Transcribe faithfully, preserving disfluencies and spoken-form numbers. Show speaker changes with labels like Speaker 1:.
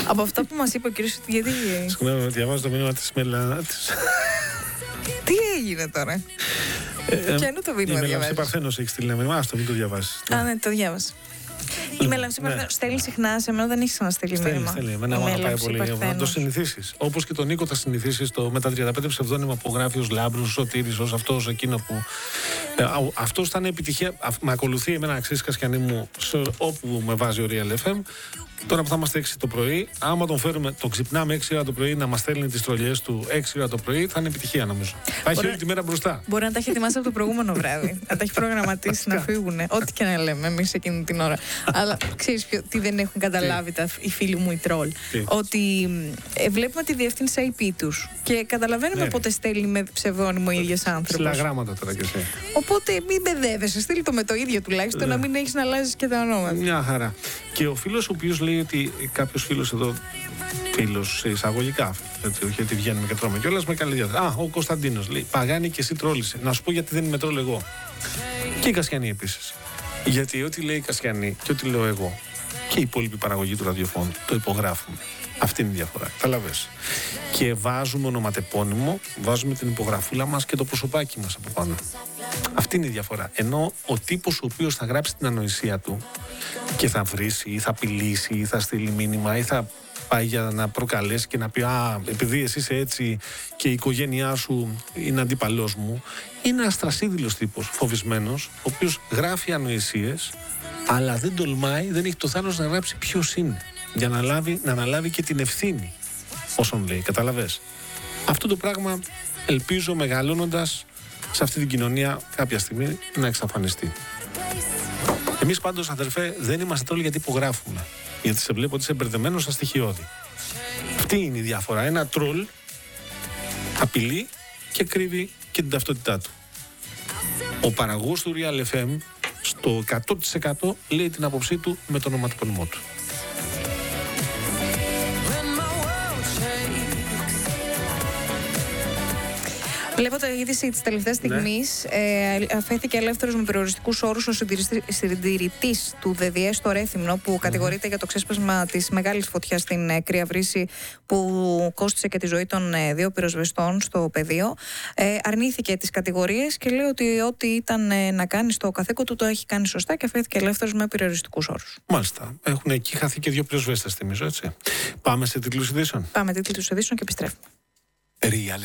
Speaker 1: Από αυτά που μας είπε ο κύριος, γιατί.
Speaker 2: Συγγνώμη, διαβάζω το μήνυμα της Μελά.
Speaker 1: Τι έγινε τώρα? Ποιο είναι το μήνυμα?
Speaker 2: Η Μελάμψη Παρθένος έχει στείλει ένα μήνυμα. Άστο, μην το διαβάσεις.
Speaker 1: Α, ναι, το διάβασα. Η Μελάμψη Παρθένος στέλνει συχνά, σε μένα δεν έχει ξαναστείλει μήνυμα.
Speaker 2: Στέλνει, εμένα μου αγαπάει πολύ. Να το συνηθίσεις. Όπως και τον Νίκο θα συνηθίσεις το με τα τριάντα πέντε ψευδόνυμα που γράφει ως Λάμπρος, ως Σωτήρης, ως αυτός, εκείνο που. Ε, αυτός θα είναι επιτυχία. Με ακολουθεί εμένα, αξίζει Κασιανή μου, σε, όπου με βάζει ο Real εφ εμ. Τώρα που θα είμαστε έξι το πρωί, άμα τον φέρουμε, τον ξυπνάμε έξι ώρα το πρωί να μας στέλνει τις τρολιές του έξι ώρα το πρωί, θα είναι επιτυχία νομίζω. Θα έχει όλη τη μέρα μπροστά.
Speaker 1: Μπορεί να τα έχει ετοιμάσει από το προηγούμενο βράδυ. Να τα έχει προγραμματίσει να φύγουν. Ό,τι και να λέμε εμείς εκείνη την ώρα. Αλλά ξέρεις τι δεν έχουν καταλάβει τα, οι φίλοι μου οι τρόλ.
Speaker 2: Τι?
Speaker 1: Ότι ε, βλέπουμε τη διεύθυνση άι πι τους και καταλαβαίνουμε
Speaker 2: ναι.
Speaker 1: πότε στέλνει με ψευδόνυμο ο ίδιος άνθρωπος.
Speaker 2: Ψηλά γράμματα τώρα κι εσύ.
Speaker 1: Οπότε μην μπεδεύεσαι. Στείλ το με το ίδιο τουλάχιστον, ναι. Να μην έχεις να αλλάζεις και τα ονόματα.
Speaker 2: Μια χαρά. Και ο φίλος ο οποίος λέει ότι κάποιος φίλος εδώ, φίλος σε εισαγωγικά, έτσι, όχι ότι βγαίνουμε και τρώμε κιόλας με καλή διάθεση. Α, ο Κωνσταντίνος λέει: Παγάνη και εσύ τρόλησε. Να σου πω γιατί δεν είμαι τρόλ εγώ. Και η Κασιανή επίσης. Γιατί ό,τι λέει η Κασιανή και ό,τι λέω εγώ και η υπόλοιπη παραγωγή του ραδιοφώνου το υπογράφουμε. Αυτή είναι η διαφορά. Καταλαβες. Και βάζουμε ονοματεπώνυμο, βάζουμε την υπογραφούλα μας και το προσωπάκι μας από πάνω. Αυτή είναι η διαφορά. Ενώ ο τύπος ο οποίος θα γράψει την ανοησία του και θα βρίσει ή θα απειλήσει ή θα στείλει μήνυμα ή θα πάει για να προκαλέσει και να πει «Α, επειδή εσύ είσαι έτσι και η οικογένειά σου είναι αντίπαλός μου», είναι ένας τρασίδηλος τύπος, φοβισμένος, ο οποίος γράφει ανοησίες, αλλά δεν τολμάει, δεν έχει το θάρρος να γράψει ποιος είναι, για να, λάβει, να αναλάβει και την ευθύνη όσον λέει, καταλαβες. Αυτό το πράγμα ελπίζω μεγαλώνοντας σε αυτή την κοινωνία κάποια στιγμή να εξαφανιστεί. Εμείς πάντως, αδερφέ, δεν είμαστε τρόλοι γιατί υπογράφουμε. Γιατί σε βλέπω ότι είσαι μπερδεμένος στα στοιχειώδη. Αυτή είναι η διαφορά. Ένα τρόλ απειλεί και κρύβει και την ταυτότητά του. Ο παραγωγός του Real εφ εμ στο εκατό τοις εκατό λέει την άποψή του με το ονοματεπώνυμό του.
Speaker 1: Βλέπω την είδηση της τελευταίας στιγμής. Ναι. Ε, αφέθηκε ελεύθερος με περιοριστικούς όρους ο συντηρητής του ΔΔΕ στο Ρέθυμνο, που mm. κατηγορείται για το ξέσπασμα της μεγάλης φωτιάς στην ε, Κρύα Βρύση, που κόστισε και τη ζωή των ε, δύο πυροσβεστών στο πεδίο. Ε, αρνήθηκε τις κατηγορίες και λέει ότι ό,τι ήταν ε, να κάνει στο καθήκον του το έχει κάνει σωστά και αφέθηκε ελεύθερος με περιοριστικούς όρους. Μάλιστα.
Speaker 2: Έχουν εκεί χαθεί και δύο πυροσβέστες, θυμίζω, έτσι. Πάμε σε τίτλους ειδήσεων.
Speaker 1: Πάμε τίτλους ειδήσεων και επιστρέφουμε.
Speaker 3: Real